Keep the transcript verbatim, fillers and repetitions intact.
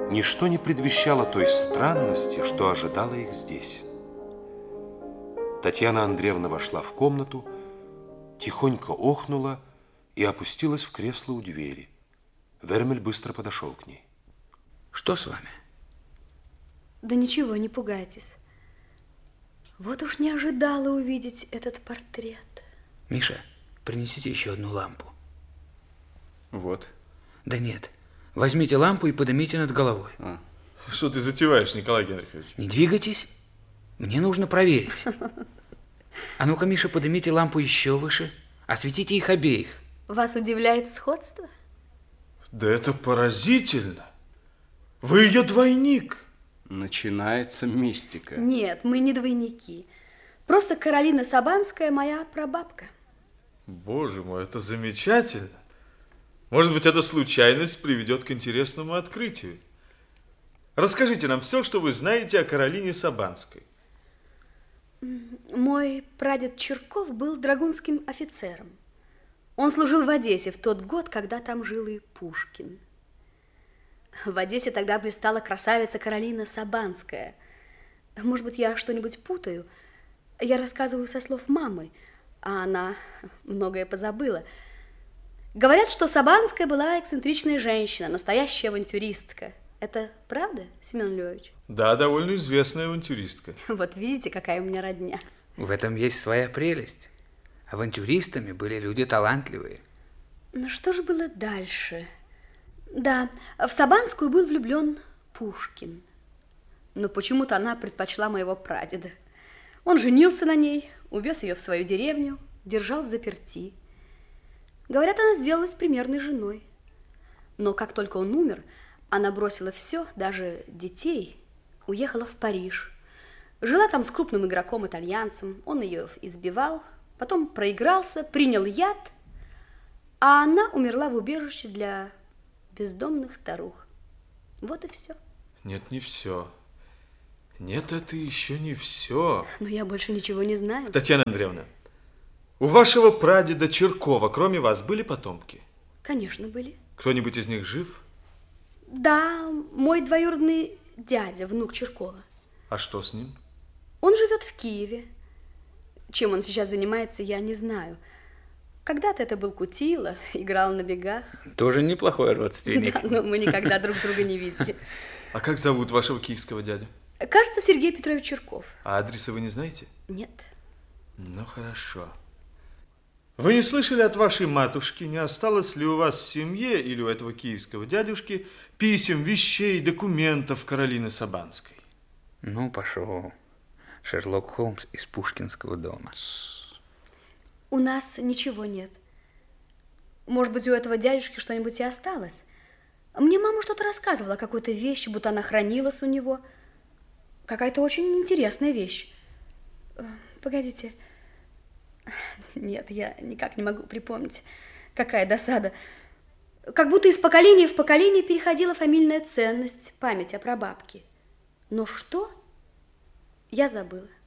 Ничто не предвещало той странности, что ожидало их здесь. Татьяна Андреевна вошла в комнату, тихонько охнула и опустилась в кресло у двери. Вермель быстро подошел к ней. Что с вами? Да ничего, не пугайтесь. Вот уж не ожидала увидеть этот портрет. Миша, принесите еще одну лампу. Вот. Да нет, возьмите лампу и поднимите над головой. А. Что ты затеваешь, Николай Генрихович? Не двигайтесь, мне нужно проверить. А ну-ка, Миша, поднимите лампу еще выше, осветите их обеих. Вас удивляет сходство? Да это поразительно. Вы ее двойник. Начинается мистика. Нет, мы не двойники. Просто Каролина Сабанская моя прабабка. Боже мой, это замечательно. Может быть, эта случайность приведет к интересному открытию. Расскажите нам все, что вы знаете о Каролине Сабанской. Мой прадед Чирков был драгунским офицером. Он служил в Одессе в тот год, когда там жил и Пушкин. В Одессе тогда блистала красавица Каролина Сабанская. Может быть, я что-нибудь путаю. Я рассказываю со слов мамы, а она многое позабыла. Говорят, что Сабанская была эксцентричная женщина, настоящая авантюристка. Это правда, Семен Львович? Да, довольно известная авантюристка. Вот видите, какая у меня родня. В этом есть своя прелесть. Авантюристами были люди талантливые. Ну что же было дальше? Да, в Сабанскую был влюблен Пушкин. Но почему-то она предпочла моего прадеда. Он женился на ней, увез ее в свою деревню, держал взаперти. Говорят, она сделалась примерной женой. Но как только он умер, она бросила все, даже детей, уехала в Париж. Жила там с крупным игроком-итальянцем, он ее избивал, потом проигрался, принял яд, а она умерла в убежище для бездомных старух. Вот и все. Нет, не все. Нет, это еще не все. Но я больше ничего не знаю. Татьяна Андреевна, у вашего прадеда Чиркова, кроме вас, были потомки? Конечно, были. Кто-нибудь из них жив? Да, мой двоюродный дядя, внук Чиркова. А что с ним? Он живет в Киеве. Чем он сейчас занимается, я не знаю. Когда-то это был кутила, играл на бегах. Тоже неплохой родственник. Да, но мы никогда друг друга не видели. А как зовут вашего киевского дядю? Кажется, Сергей Петрович Чирков. А адреса вы не знаете? Нет. Ну, хорошо. Вы не слышали от вашей матушки, не осталось ли у вас в семье или у этого киевского дядюшки писем, вещей, документов Каролины Сабанской? Ну, пошел. Шерлок Холмс из Пушкинского дома. У нас ничего нет. Может быть, у этого дядюшки что-нибудь и осталось. Мне мама что-то рассказывала о какой-то вещи, будто она хранилась у него. Какая-то очень интересная вещь. Погодите. Нет, я никак не могу припомнить. Какая досада. Как будто из поколения в поколение переходила фамильная ценность, память о прабабке. Но что? Я забыла.